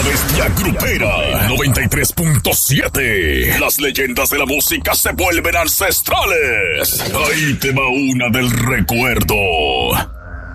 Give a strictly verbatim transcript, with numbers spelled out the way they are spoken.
la bestia grupera. noventa y tres punto siete. Las leyendas de la música se vuelven ancestrales. Ahí te va una del recuerdo.